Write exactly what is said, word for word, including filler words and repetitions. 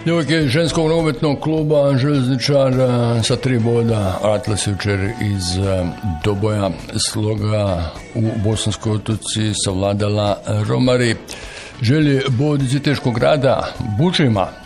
Djevojke ženskog nogometnog kluba Željezničara sa tri boda vratila se jučer iz doboja Sloga u Bosanskoj Otoci, savladala Romari. Želje bod iz teškog grada Bučima